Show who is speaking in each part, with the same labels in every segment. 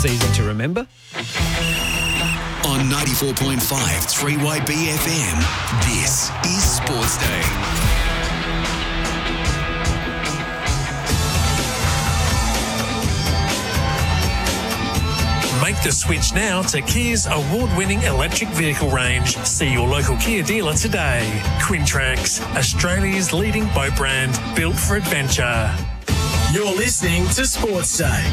Speaker 1: It's easy to remember.
Speaker 2: On 94.5 3YB FM, this is Sports Day.
Speaker 3: Make the switch now to Kia's award-winning electric vehicle range. See your local Kia dealer today. Quintrax, Australia's leading boat brand, built for adventure. You're listening to Sports Day.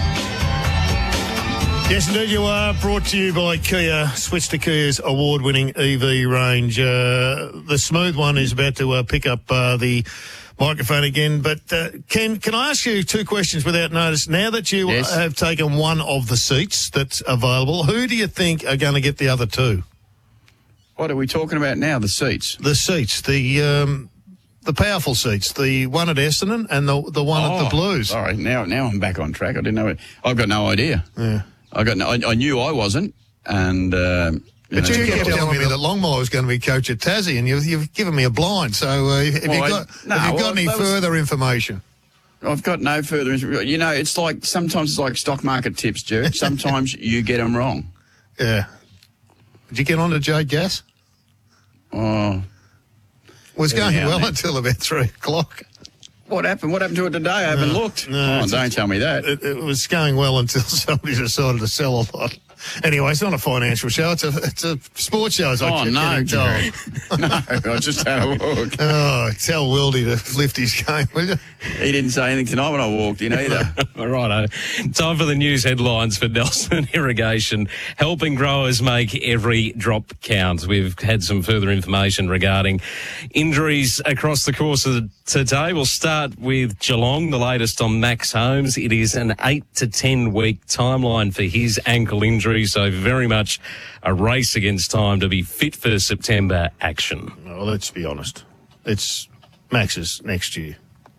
Speaker 4: Yes, indeed you are. Brought to you by Kia. Switch to Kia's award-winning EV range. The smooth one is about to pick up the microphone again. But, Ken, can I ask you two questions without notice? Now that you have taken one of the seats that's available, who do you think are going to get the other two?
Speaker 5: What are we talking about now, the seats?
Speaker 4: The seats, the powerful seats, the one at Essendon and the one at the Blues.
Speaker 5: Sorry, now I'm back on track. I didn't know it. I've got no idea.
Speaker 4: Yeah.
Speaker 5: I knew I wasn't, and
Speaker 4: but you kept telling me that Longmire was going to be coach at Tassie, and you've given me a blind. So have you got any further information?
Speaker 5: I've got no further information. You know, it's like sometimes it's like stock market tips, Jerry. Sometimes you get them wrong.
Speaker 4: Yeah. Did you get on to Jade Gass?
Speaker 5: Oh,
Speaker 4: was going well until about 3 o'clock.
Speaker 5: What happened? What happened to it today? I haven't looked.
Speaker 4: No,
Speaker 5: don't tell me that.
Speaker 4: It was going well until somebody decided to sell a lot. Anyway, it's not a financial show. It's a sports show, as I keep getting told.
Speaker 5: No, I just had a look.
Speaker 4: Oh, tell Wildy to lift his game, will you?
Speaker 5: He didn't say anything tonight when I walked in either.
Speaker 3: Righto. Time for the news headlines for Nelson Irrigation, helping growers make every drop count. We've had some further information regarding injuries across the course of today. We'll start with Geelong, the latest on Max Holmes. It is an 8 to 10 week timeline for his ankle injury, so very much a race against time to be fit for September action.
Speaker 4: Well, let's be honest. It's Max's next year.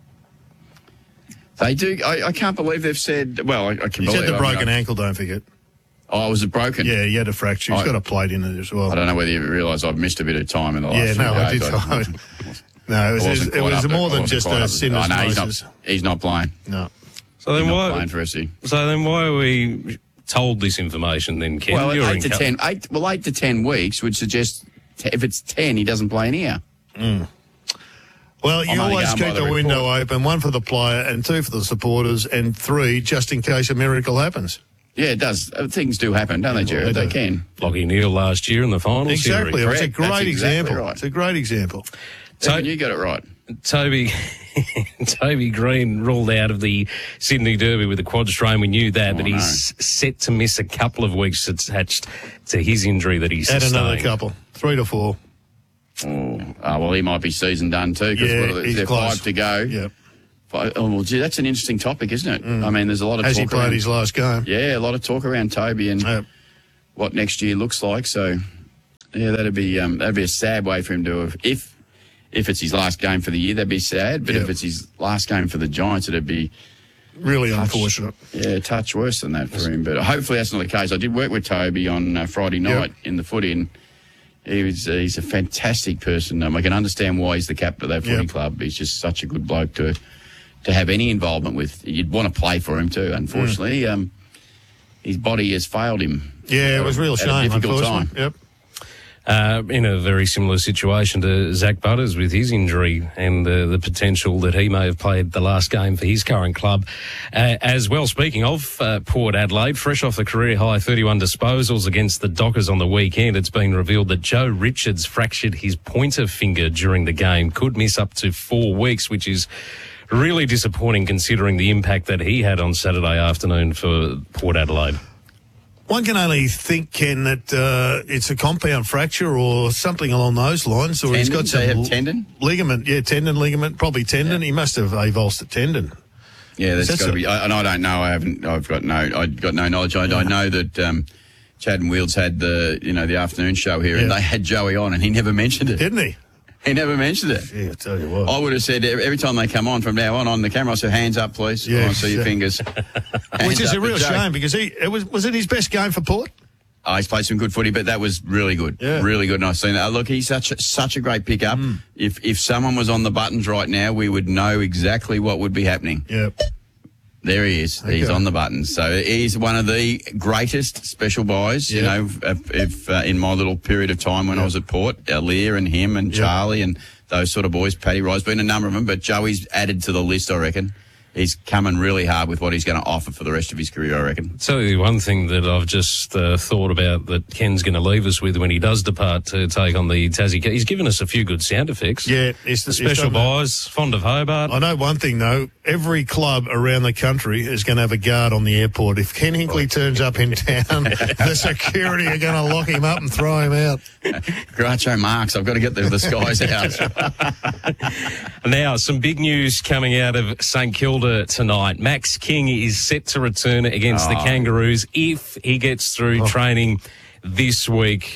Speaker 5: They do. I can't believe they've said. Well, I can believe.
Speaker 4: He's had the broken ankle, don't forget.
Speaker 5: Oh, was it broken?
Speaker 4: Yeah, he had a fracture. He's got a plate in it as well.
Speaker 5: I don't know whether you realise I've missed a bit of time in the last few
Speaker 4: I
Speaker 5: days.
Speaker 4: did. No, it was more than just a syndesmosis.
Speaker 5: He's not playing.
Speaker 4: No.
Speaker 5: So then why? Playing for SC.
Speaker 3: So then why are we told this information then, Ken?
Speaker 5: Well, 8 to 10 weeks would suggest if it's 10, he doesn't play in here.
Speaker 4: Mm. Well, you always keep the window open, 1 for the player and 2 for the supporters and 3 just in case a miracle happens.
Speaker 5: Yeah, it does. Things do happen, don't they, Jared? They can.
Speaker 3: Lockie Neal last year in the finals.
Speaker 4: Exactly. It's a great example.
Speaker 5: Right.
Speaker 4: It's a great example.
Speaker 5: So you got it right.
Speaker 3: Toby Green ruled out of the Sydney Derby with a quad strain. We knew that, but he's set to miss a couple of weeks attached to his injury that he's sustained.
Speaker 4: Add another couple, 3 to 4.
Speaker 5: Well, he might be season done too, because there's 5 to go.
Speaker 4: Yep.
Speaker 5: Well, gee, that's an interesting topic, isn't it? I mean, there's a lot of
Speaker 4: talk. Has
Speaker 5: he
Speaker 4: played his last game?
Speaker 5: Yeah, a lot of talk around Toby and what next year looks like. So, yeah, that'd be a sad way for him to have, if it's his last game for the year, that'd be sad. But if it's his last game for the Giants, it'd be
Speaker 4: really unfortunate.
Speaker 5: Yeah, a touch worse than that for him. But hopefully that's not the case. I did work with Toby on Friday night in the footy, and he's a fantastic person. I can understand why he's the captain of that footy club. He's just such a good bloke to have any involvement with. You'd want to play for him too. Unfortunately, his body has failed him.
Speaker 4: Yeah, it was a real shame.
Speaker 5: At a difficult time.
Speaker 4: Yep.
Speaker 3: In a very similar situation to Zach Butters with his injury and the potential that he may have played the last game for his current club. As well, speaking of Port Adelaide, fresh off the career-high 31 disposals against the Dockers on the weekend, it's been revealed that Joe Richards fractured his pointer finger during the game, could miss up to 4 weeks, which is really disappointing considering the impact that he had on Saturday afternoon for Port Adelaide.
Speaker 4: One can only think, Ken, that it's a compound fracture or something along those lines. Or
Speaker 5: tendon?
Speaker 4: He's got some
Speaker 5: tendon?
Speaker 4: Ligament, tendon, ligament, probably tendon. Yeah. He must have avulsed a tendon.
Speaker 5: Yeah, that's got to be. And I don't know. I've got no knowledge. I know that Chad and Wheels had the afternoon show here, and they had Joey on, and he never mentioned it.
Speaker 4: Didn't he?
Speaker 5: He never mentioned it.
Speaker 4: Yeah, I tell you what.
Speaker 5: I would have said every time they come on from now on the camera, I said, hands up, please.
Speaker 4: Yeah,
Speaker 5: I want to see your fingers.
Speaker 4: Which is a real shame because was it his best game for Port?
Speaker 5: Oh, he's played some good footy, but that was really good. Yeah. Really good. And I've seen that. Look, he's such a great pickup. If someone was on the buttons right now, we would know exactly what would be happening.
Speaker 4: Yep.
Speaker 5: There he is. Okay. He's on the button. So he's one of the greatest special buys, you know, if in my little period of time when I was at Port, Lear and him and Charlie and those sort of boys, Paddy Rice, been a number of them, but Joey's added to the list, I reckon. He's coming really hard with what he's going to offer for the rest of his career, I reckon. Tell
Speaker 3: you one thing that I've just thought about that Ken's going to leave us with when he does depart to take on the Tassie. He's given us a few good sound effects.
Speaker 4: Yeah.
Speaker 3: He's the special buys, fond of Hobart.
Speaker 4: I know one thing, though. Every club around the country is going to have a guard on the airport. If Ken Hinkley turns up in town, the security are going to lock him up and throw him out.
Speaker 5: Groucho Marx, I've got to get the guys
Speaker 3: out. Now, some big news coming out of St Kilda tonight. Max King is set to return against the Kangaroos if he gets through training this week,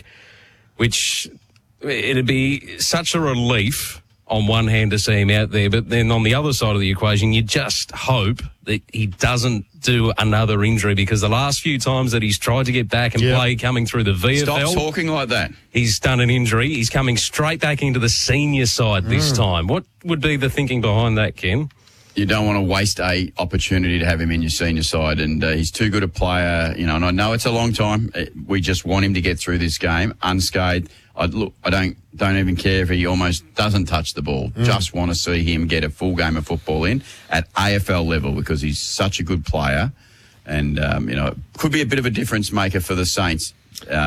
Speaker 3: which it'd be such a relief on one hand to see him out there, but then on the other side of the equation, you just hope that he doesn't do another injury, because the last few times that he's tried to get back and play coming through the VFL...
Speaker 5: Stop talking like that.
Speaker 3: He's done an injury. He's coming straight back into the senior side this time. What would be the thinking behind that, Ken?
Speaker 5: You don't want to waste a opportunity to have him in your senior side, and he's too good a player, you know, and I know it's a long time. We just want him to get through this game unscathed. I don't even care if he almost doesn't touch the ball. Just want to see him get a full game of football in at AFL level, because he's such a good player, and you know, could be a bit of a difference maker for the Saints.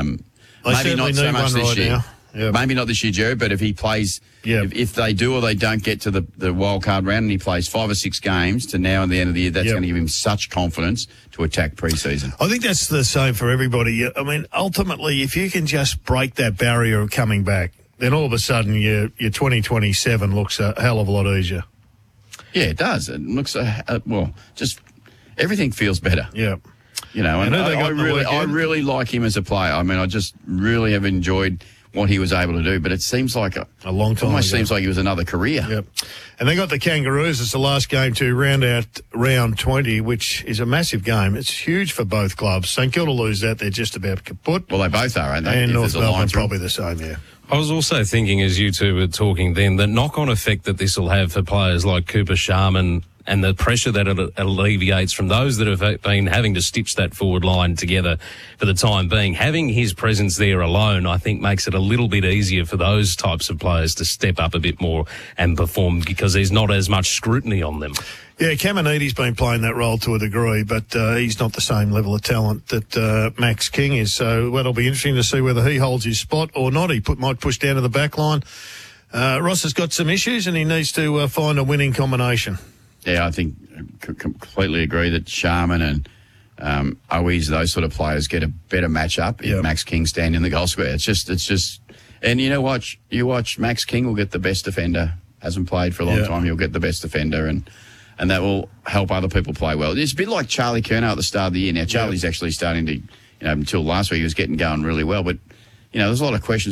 Speaker 5: Maybe not so much this year. Yep. Maybe not this year, Jerry, but if he plays, if they do or they don't get to the wild card round and he plays 5 or 6 games to now and the end of the year, that's going to give him such confidence to attack pre-season.
Speaker 4: I think that's the same for everybody. I mean, ultimately, if you can just break that barrier of coming back, then all of a sudden your 2027 looks a hell of a lot easier.
Speaker 5: Yeah, it does. It looks, just everything feels better.
Speaker 4: Yeah.
Speaker 5: You know, and I really like him as a player. I mean, I just really have enjoyed what he was able to do, but it seems like a long time. Almost seems like he was another career.
Speaker 4: Yep. And they got the Kangaroos as the last game to round out round 20, which is a massive game. It's huge for both clubs. St Kilda lose that, they're just about kaput.
Speaker 5: Well, they both are, aren't they?
Speaker 4: And North Melbourne probably the same, yeah.
Speaker 3: I was also thinking, as you two were talking then, the knock-on effect that this will have for players like Cooper Sharman and the pressure that it alleviates from those that have been having to stitch that forward line together for the time being. Having his presence there alone, I think, makes it a little bit easier for those types of players to step up a bit more and perform, because there's not as much scrutiny on them.
Speaker 4: Yeah, Caminiti's been playing that role to a degree, but he's not the same level of talent that Max King is. So that'll be interesting to see whether he holds his spot or not. He might push down to the back line. Ross has got some issues and he needs to find a winning combination.
Speaker 5: Yeah, I think completely agree that Sharman and Owies, those sort of players, get a better match-up if Max King stand in the goal square. It's just, and you know what? You watch, Max King will get the best defender. Hasn't played for a long time. He'll get the best defender, and that will help other people play well. It's a bit like Charlie Curnow at the start of the year. Now, Charlie's actually starting to, you know, until last week he was getting going really well, but, you know, there's a lot of questions